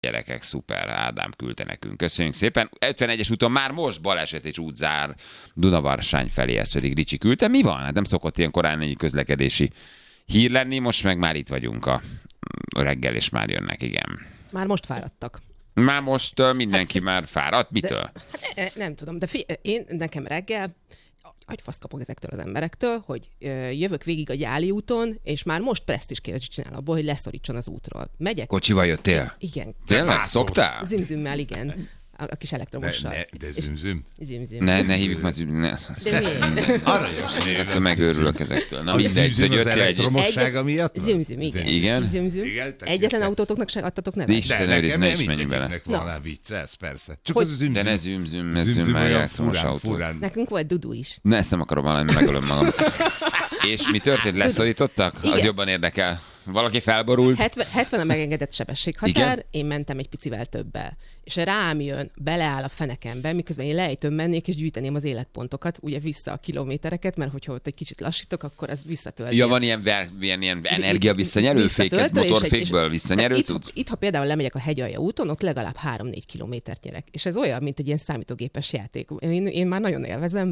Gyerekek, szuper, Ádám küldte nekünk. Köszönjük szépen. 51-es úton már most baleset és útzár Dunavarsány felé, ezt pedig Ricsi küldte. Mi van? Hát nem szokott ilyen korán egy közlekedési hír lenni, most meg már itt vagyunk a reggel, és már jönnek, igen. Már most fáradtak. Már most mindenki már fáradt? Mitől? Nem tudom, de nekem reggel agyfasz kapok ezektől az emberektől, hogy jövök végig a Gyáli úton, és már most presztízskérdést csinál abból, hogy leszorítson az útról. Megyek. Kocsival jöttél? Igen. Tényleg? Szoktál? Zümzümmel, igen. A kis elektromossal. De zümzüm. Zümzüm. Ne hívjuk már zümzüm. De miért? Aranyos név. Megőrülök ezektől. Na A mindegy, zümzüm hogy az jöttél egy... elektromossága miatt? Zümzüm, igen. Igen? Zümzüm. Igen, Egyetlen autótoknak se adtatok nevet? Isten őriz, ne is menjünk bele. Nekem van rá vicc, ez persze. Csak Hogy? az a zümzüm. De ne zümzüm már elektromos autó. Nekünk volt Dudu is. Ne, ezt nem akarom valami, megölöm magam. És mi történt? Leszorítottak? Az Igen. jobban érdekel. Valaki felborult? 70 a megengedett sebességhatár, Igen? én mentem egy picivel többel. És rám jön, beleáll a fenekembe, miközben én lejtőn mennék, és gyűjteném az életpontokat, ugye vissza a kilométereket, mert hogyha ott egy kicsit lassítok, akkor az visszatölt. Ja, van ilyen energia visszanyerő fék, ez motorfékből visszanyerő cucc? Itt, ha például lemegyek a Hegyalja úton, ott legalább 3-4 kilométert nyerek. És ez olyan, mint egy ilyen számítógépes játék. Én már nagyon élvezem,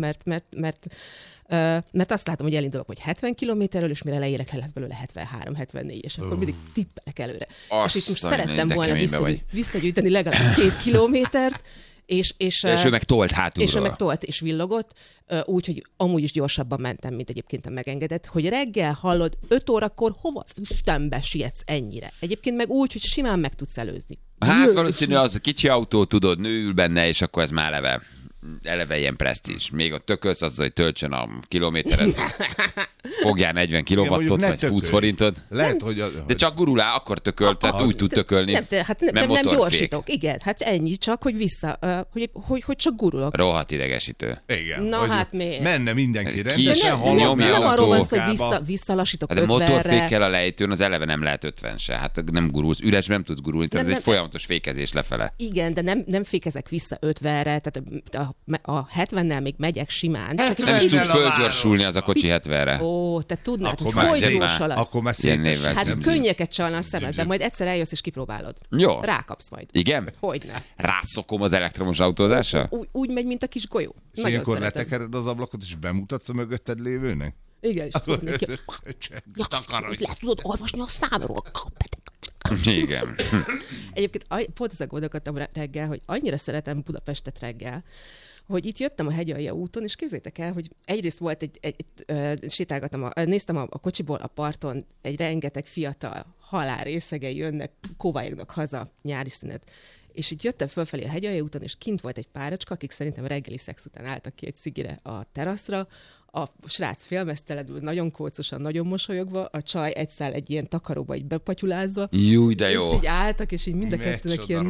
mert azt látom, hogy elindulok, hogy 70 kilométerről, és mire leérek, lesz belőle 73-74, és akkor mindig tippelek előre. És itt most szerettem volna visszagyűjteni legalább 2 kilométert, és ő meg tolt hátulról. És ő meg tolt és villogott, úgyhogy amúgy is gyorsabban mentem, mint egyébként a megengedett, hogy reggel hallod, 5 órakor hova Istenbe sietsz ennyire? Egyébként meg úgy, hogy simán meg tudsz előzni. Hát valószínű az a kicsi autó, tudod, nő ül benne, és akkor ez már eleve ilyen presztízs. Még a tökölsz azzal, hogy töltsön a kilométeret. Fogjál 40 kilowattot, vagy 20 forintot. Lehet, hogy de csak gurul áll, akkor tököl, tehát úgy tud tökölni. Nem gyorsítok. Igen, hát ennyi csak, hogy vissza, hogy csak gurulok. Rohadt idegesítő. Igen. Na hát miért? Menne mindenki Kis rendesen, nem arról van szó, hogy visszalassítok 50-re. De motorfékkel a lejtőn az eleve nem lehet 50 se. Hát nem gurulsz, üres nem tudsz gurulni, tehát ez egy folyamatos fékezés lefele. Igen, de nem fékezek vissza 50-re, tehát a 70-nel még megyek simán. Nem is tud fölgyorsulni az a kocsi 70-re. Ó, te tudnád, hogy gyorsul az. Akkor már szépen. Hát könnyeket csalna a szemedben, majd egyszer eljössz és kipróbálod. Jó. Rákapsz majd. Igen? Hogyne. Rászokom az elektromos autózásra? Úgy megy, mint a kis golyó. És ilyenkor letekered az ablakot, és bemutatsz a mögötted lévőnek? Igen, és tudod neki. Le tudod olvasni a számról. Igen. Egyébként pont ezzel gondolkodtam reggel, hogy annyira szeretem Budapestet reggel, hogy itt jöttem a Hegyalja úton, és képzeljétek el, hogy egyrészt volt sétálgattam, néztem a kocsiból a parton, egy rengeteg fiatal halálrészegei jönnek, kóvályognak haza nyári szünet. És itt jöttem fölfelé a Hegyalja úton, és kint volt egy párocska, akik szerintem reggeli szex után álltak ki egy cigire a teraszra. A srác félmeztelenül, nagyon kócosan, nagyon mosolyogva, a csaj egyszál egy ilyen takaróba így bepatyulázva. Júj, de jó. És így álltak, és így mind a kettőnek ilyen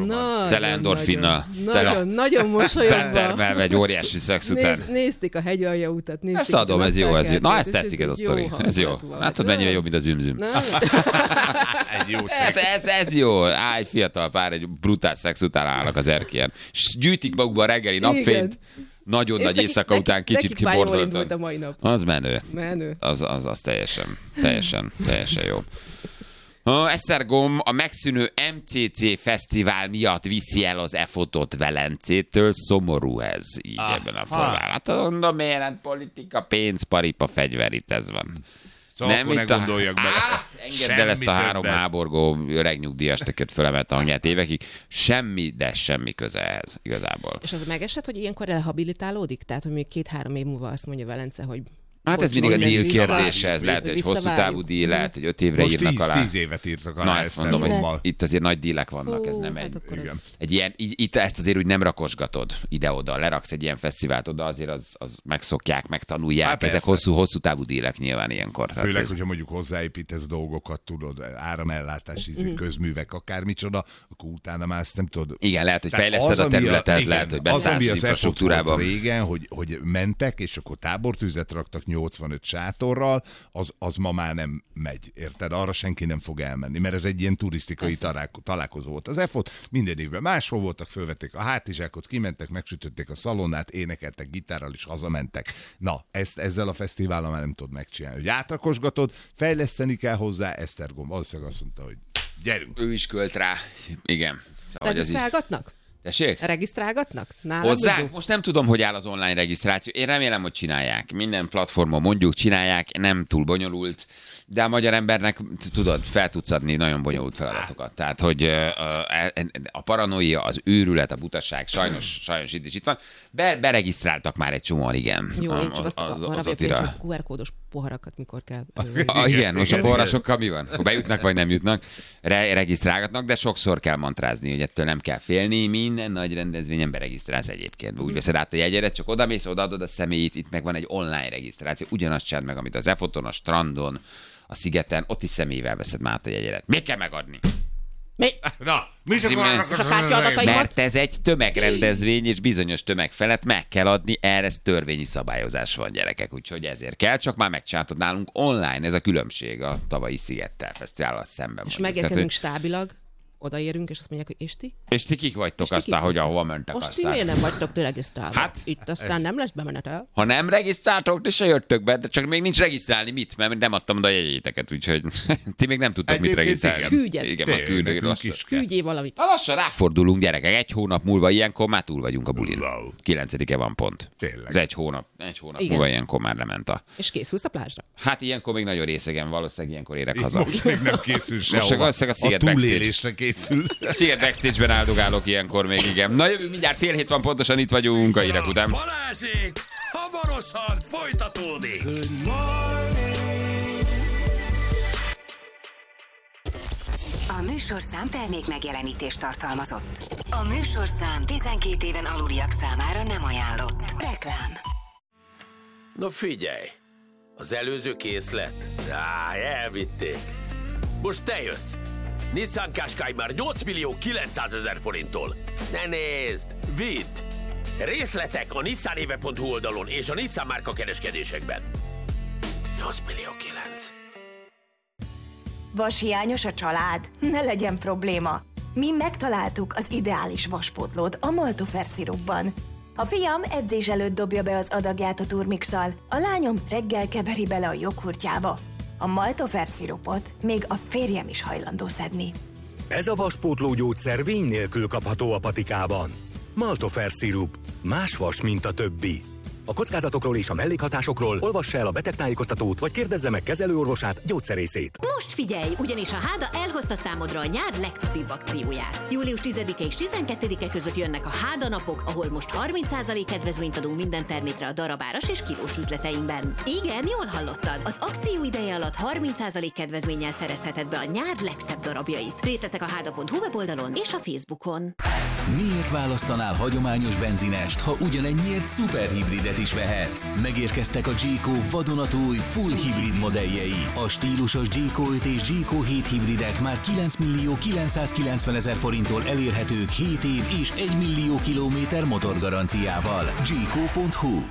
nagyon mosolyogva. Termelve egy óriási szex után. Nézték a Hegyalja utat. Ezt adom, ez jó, ez jó. Na, ezt tetszik ez a sztori. Ez jó. Látod, mennyire jobb, mint a zümzüm. Egy jó szex. Ez jó. Állj, fiatal pár, egy brutál szex után állnak az erkélyen. És gyűjtik magukba a reggeli napfényt. Nagyon nagy éjszaka után kicsit kiborzoltan. A mai nap. Az menő. Az teljesen jó. Esztergom a megszűnő MCC fesztivál miatt viszi el az e-fotót Velencétől, szomorú ez így ebben a formában. Hát mondom, miért politika, pénz, paripa, fegyver, itt ez van. Szóval nem, akkor ne gondoljak bele. Engedd el ezt a 3 háborgó öreg nyugdíjas, tököt fölemelt a hangját évekig. Semmi, de semmi köze ehhez igazából. És az megesett, hogy ilyenkor rehabilitálódik? Tehát, hogy még 2-3 év múlva azt mondja Velence, hogy hát ez mindig a díl kérdése, ez lehet, hogy hosszú távú díl, lehet, hogy 5 évre írnak alá. 10 évet írtak alá. Na, ezt mondom, hogy itt azért nagy dílek vannak, ez nem egy ilyen, itt ezt azért úgy nem rakosgatod ide-oda, leraksz egy ilyen fesztivált oda, azért az megszokják, megtanulják, hát ezek hosszú távú dílek nyilván ilyenkor. Főleg, hogyha mondjuk hozzáépítesz dolgokat, tudod, áramellátás, közművek, akármicsoda, akkor utána már ezt nem tudod. Igen, lehet, hogy fejleszted a területet, lehet, hogy beszállsz az infrastruktúrába. Régen, hogy mentek, és akkor tábortűzet raktak 85 sátorral, az ma már nem megy, érted? Arra senki nem fog elmenni, mert ez egy ilyen turisztikai találkozó volt. Az EFOT minden évben máshol voltak, fölvették a hátizsákot, kimentek, megsütötték a szalonnát, énekeltek gitárral, és hazamentek. Na, ezzel a fesztivállal már nem tudod megcsinálni. Hogy átrakosgatod, fejleszteni kell hozzá, Esztergom valószínűleg azt mondta, hogy Gyerünk. Ő is költ rá. Igen. Szóval, Regisztrálgatnak? Tessék? Regisztrálgatnak? Hozzánk? Most nem tudom, hogy áll az online regisztráció. Én remélem, hogy csinálják. Minden platformon mondjuk csinálják, nem túl bonyolult, de a magyar embernek, tudod, fel tudsz adni nagyon bonyolult feladatokat. Tehát, hogy a paranoia, az őrület, a butaság, sajnos itt van. Beregisztráltak már egy csomóan, igen. Jó, én csak azt arra hogy a QR kódos poharakat mikor kell igen, most a poharasokkal mi van? Bejutnak vagy nem jutnak, regisztrálgatnak, de sokszor kell mantrázni, hogy ettől nem kell félni. Minden nagy rendezvényen beregisztrálsz egyébként. Úgy veszed át a jegyedet, csak odamész, odaadod a személyit, itt meg van egy online regisztráció. Ugyanazt csináld meg, amit az e-foton, a strandon, a szigeten, ott is személyvel veszed már át a jegyedet. Miért kell megadni? Mi? Na, mit akarnak a kártyaadataimmat? Mert ez egy tömegrendezvény, és bizonyos tömeg felett meg kell adni, erre törvényi szabályozás van, gyerekek, úgyhogy ezért kell, csak már megcsináltad nálunk online, ez a különbség a tavalyi Szigettel Fesztivállal szemben. És megérkezünk stábilag, odaérünk, és azt mondják, hogy és ti? És ti kik vagytok aztán, hogy ahova mentek most aztán? Most ti miért nem vagytok regisztrálva? Hát, itt aztán nem lesz bemenetel. Ha nem regisztráltok, ti se jöttök be, de csak még nincs regisztrálni mit, mert nem adtam oda a jegyéteket, úgyhogy ti még nem tudtok mit regisztrálni. Küldjen. Igen, küldjél valamit. Lassan ráfordulunk, gyerekek, egy hónap múlva ilyenkor már túl vagyunk a bulin. 9-e van pont. Tényleg. Ez egy hónap múlva ilyenkor már lement a... És készülsz a plázsra? Hát ilyenkor még nagyon részegen, valószínűleg ilyenkor érek haza. Most még nem készül sehova. A túlélésre készül. Sziget Backstage-ben áldogálok ilyenkor még, igen. Na jövünk, mindjárt 6:30 van, pontosan itt vagyunk a hírek után. Balázsék, hamarosan folytatódik. A műsorszám termék megjelenítést tartalmazott. A műsorszám 12 éven aluliak számára nem ajánlott. Reklám. Na figyelj, az előző készlet? Elvitték. Most te jössz. Nissan Qashqai már 8.900.000 forinttól. Ne nézd, vidd! Részletek a nissanéve.hu oldalon és a Nissan márka kereskedésekben. 8.900.000. Vashiányos a család? Ne legyen probléma. Mi megtaláltuk az ideális vaspótlót a Maltofer szirupban. A fiam edzés előtt dobja be az adagját a turmixal, a lányom reggel keveri bele a joghurtjába. A Maltofer szirupot még a férjem is hajlandó szedni. Ez a vaspótló gyógyszer vény nélkül kapható a patikában. Maltofer szirup. Más vas, mint a többi. A kockázatokról és a mellékhatásokról olvassa el a betegtájékoztatót, vagy kérdezze meg kezelőorvosát, gyógyszerészét. Most figyelj, ugyanis a Háda elhozta számodra a nyár legtutibb akcióját. Július 10-e és 12-e között jönnek a Háda napok, ahol most 30% kedvezményt adunk minden termékre a darabáras és kilós üzleteinkben. Igen, jól hallottad, az akció ideje alatt 30% kedvezménnyel szerezheted be a nyár legszebb darabjait. Részletek a háda.hu weboldalon és a Facebookon. Miért választanál hagyományos benzinest, ha ugyanennyiért szuperhibridet is vehetsz? Megérkeztek a G-Co vadonatúj full hibrid modelljei. A stílusos G-Co 5 és G-Co 7 hibridek már 9.990.000 forinttól elérhetők 7 év és 1 millió kilométer motorgaranciával. G-Co.hu.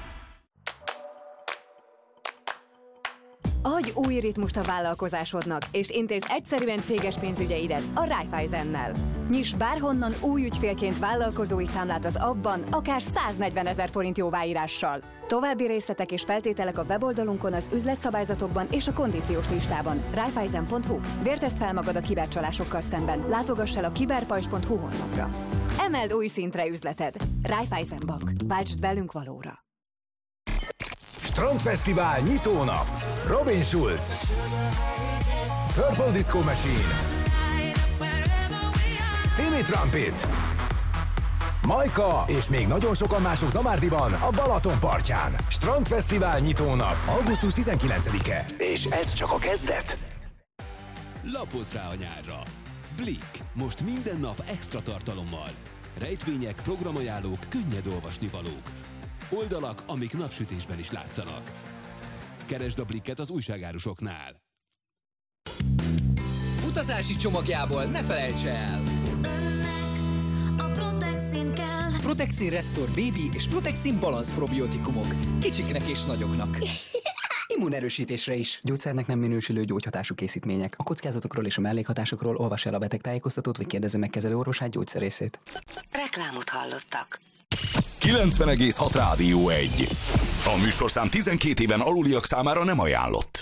Adj új ritmust a vállalkozásodnak, és intézd egyszerűen céges pénzügyeidet a Raiffeisennel. Nyiss bárhonnan új ügyfélként vállalkozói számlát az abban, akár 140.000 forint jóváírással. További részletek és feltételek a weboldalunkon, az üzletszabályzatokban és a kondíciós listában. Raiffeisen.hu. Vértesd fel magad a kibercsalásokkal szemben. Látogass el a kiberpajzs.hu honlapra. Emeld új szintre üzleted. Raiffeisen Bank. Váltsd velünk valóra. Strandfesztivál nyitónap. Robin Schulz, Purple Disco Machine, Timmy Trumpet, Majka és még nagyon sokan mások Zamárdiban, a Balaton partján. Strandfesztivál nyitónap, augusztus 19-e. És ez csak a kezdet. Lapozz rá a nyárra. Blick. Most minden nap extra tartalommal. Rejtvények, programajánlók, könnyed olvasnivalók. Oldalak, amik napsütésben is látszanak. Keresd a Blicket az újságárusoknál. Utazási csomagjából ne felejts el! A Protexin kell. Protexin Restore Baby és Protexin Balance probiotikumok. Kicsiknek és nagyoknak. Immunerősítésre is. Gyógyszernek nem minősülő gyógyhatású készítmények. A kockázatokról és a mellékhatásokról olvass el a betegtájékoztatót, vagy kérdezze meg kezelőorvosát, gyógyszerészét. Reklámot hallottak. 90,6 Rádió 1. A műsorszám 12 éven aluliak számára nem ajánlott.